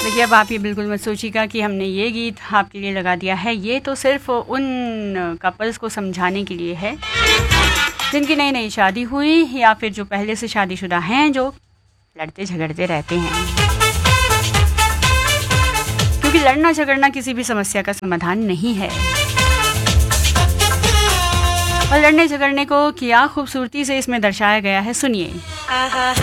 देखिए, अब आप ये बिल्कुल मत सोचिएगा कि हमने ये गीत आपके लिए लगा दिया है। ये तो सिर्फ उन कपल्स को समझाने के लिए है जिनकी नई नई शादी हुई या फिर जो पहले से शादीशुदा हैं, जो लड़ते झगड़ते रहते हैं। क्योंकि लड़ना झगड़ना किसी भी समस्या का समाधान नहीं है। और लड़ने झगड़ने को क्या खूबसूरती से इसमें दर्शाया गया है, सुनिए।